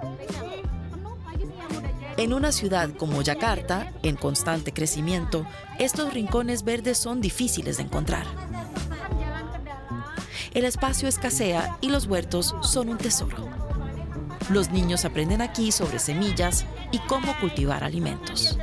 En una ciudad como Yakarta, en constante crecimiento, estos rincones verdes son difíciles de encontrar. El espacio escasea y los huertos son un tesoro. Los niños aprenden aquí sobre semillas y cómo cultivar alimentos.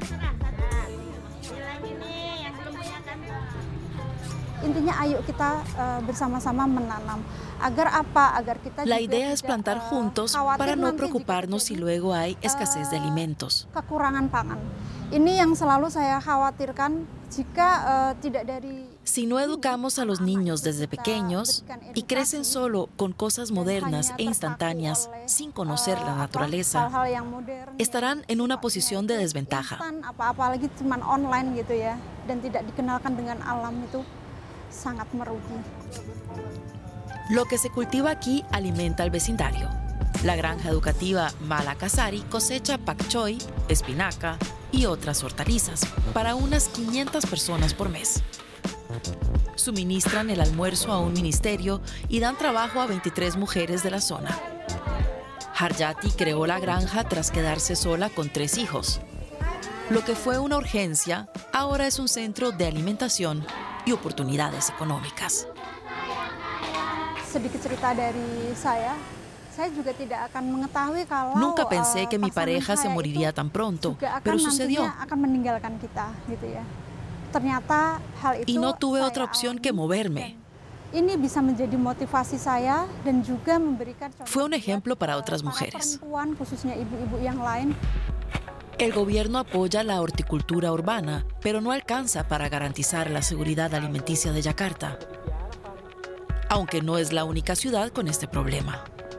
Intinya ayo kita bersama-sama menanam. Agar apa? Agar kita La idea es plantar juntos para no preocuparnos si luego hay escasez de alimentos. Kekurangan pangan. Ini yang selalu saya khawatirkan jika tidak dari. Si no educamos a los niños desde pequeños y crecen solo con cosas modernas e instantáneas sin conocer la naturaleza, estarán en una posición de desventaja. Apalagi cuman online gitu ya, dan tidak dikenalkan dengan alam itu sangat merugi. Lo que se cultiva aquí alimenta al vecindario. La granja educativa Malakasari cosecha pak choi, espinaca y otras hortalizas para unas 500 personas por mes. Suministran el almuerzo a un ministerio y dan trabajo a 23 mujeres de la zona. Harjati creó la granja tras quedarse sola con 3 hijos. Lo que fue una urgencia, ahora es un centro de alimentación y oportunidades económicas. Sedikit cerita dari saya juga tidak akan mengetahui kalau nunca pensé que mi pareja se moriría tan pronto, pero sucedió. Akan meninggalkan kita, gitu ya. Ternyata hal itu y no tuve otra opción que moverme. Ini bisa menjadi motivasi saya dan juga memberikan contoh. Fue un ejemplo para otras mujeres. Perempuan, khususnya ibu-ibu yang lain. El gobierno apoya la horticultura urbana, pero no alcanza para garantizar la seguridad alimenticia de Yakarta, aunque no es la única ciudad con este problema.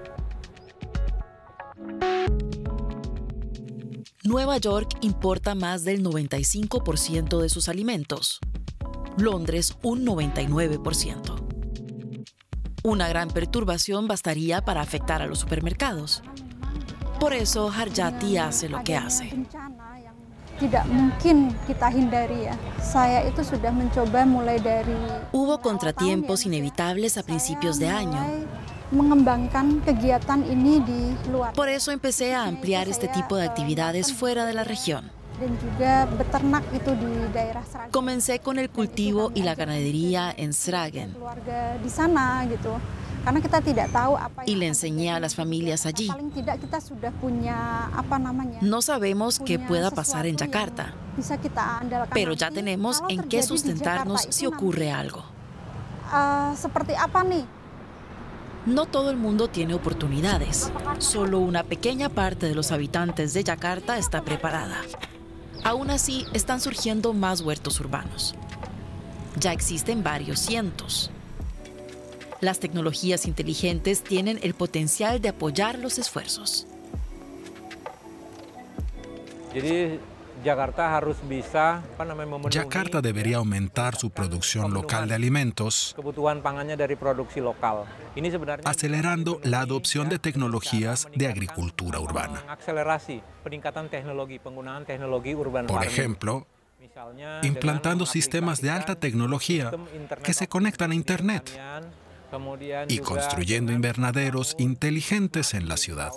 Nueva York importa más del 95% de sus alimentos. Londres, un 99%. Una gran perturbación bastaría para afectar a los supermercados. Por eso, Harjati hace lo que hace. Tidak mungkin kita hindari ya. Saya itu sudah mencoba mulai dari. Hubo contratiempos inevitables a principios de año. Mengembangkan kegiatan ini di luar. Por eso empecé a ampliar este tipo de actividades fuera de la región. Dan juga beternak itu di daerah Sragen. Comencé con el cultivo y la ganadería en Sragen. Keluarga di sana gitu. Karena kita tidak tahu apa y le enseñé a las familias allí. Paling tidak kita sudah punya apa namanya. No sabemos qué pueda pasar en Yakarta, bisa kita andalkan pero ya tenemos en qué sustentarnos si ocurre algo. Seperti apa nih? No todo el mundo tiene oportunidades. Solo una pequeña parte de los habitantes de Yakarta está preparada. Aún así, están surgiendo más huertos urbanos. Ya existen varios cientos. Las tecnologías inteligentes tienen el potencial de apoyar los esfuerzos. Yakarta debería aumentar su producción local de alimentos, acelerando la adopción de tecnologías de agricultura urbana. Por ejemplo, implantando sistemas de alta tecnología que se conectan a Internet y construyendo invernaderos inteligentes en la ciudad.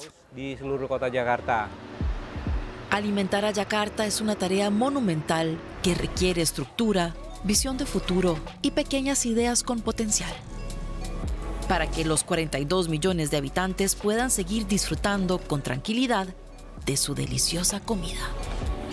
Alimentar a Yakarta es una tarea monumental que requiere estructura, visión de futuro y pequeñas ideas con potencial, para que los 42 millones de habitantes puedan seguir disfrutando con tranquilidad de su deliciosa comida.